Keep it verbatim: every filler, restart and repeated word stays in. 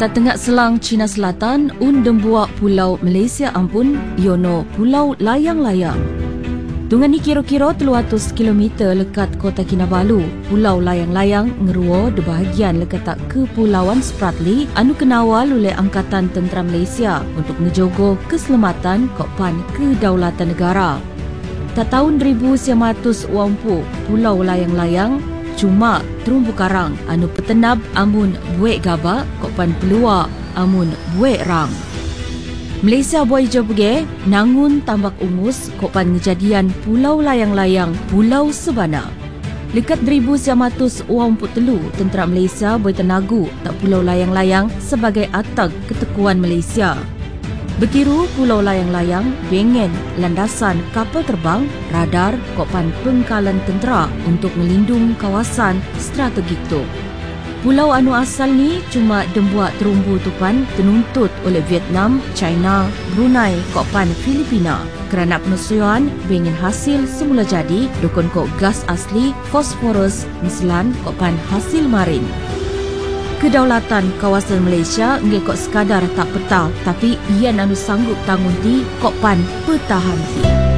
Tak tengah selang China Selatan, un dembuak pulau Malaysia ampun, yono pulau layang-layang. Tungan ni kira-kira tiga ratus kilometer lekat kota Kinabalu. Pulau layang-layang ngeruo di bahagian lekat tak Kepulauan Spratly anu kenawal oleh Angkatan Tentera Malaysia untuk ngejogo keselamatan kokpan kedaulatan negara. Tak tahun seribu sembilan ratus wampu, pulau layang-layang cuma terumbu karang anu petenab amun buek gabak kokpan peluar amun buek rang. Malaysia buai jabge nangun tambak ungus kokpan ngejadian pulau layang-layang Pulau Sebana. Lekat seribu sembilan ratus telu, tentera Malaysia buai tenagu tak pulau layang-layang sebagai atag ketekuan Malaysia. Berkiru pulau layang-layang bengen landasan kapal terbang, radar, kokpan pengkalan tentera untuk melindung kawasan strategik tu. Pulau anu asal ni cuma dembuak terumbu tupan tenuntut oleh Vietnam, China, Brunei, kokpan Filipina kerana penusuan bengen hasil semula jadi dukun kok gas asli fosforus mislan kokpan hasil marin. Kedaulatan kawasan Malaysia nge kok sekadar tak peta tapi ian anu sanggup tanggung di kokpan pertahan ti.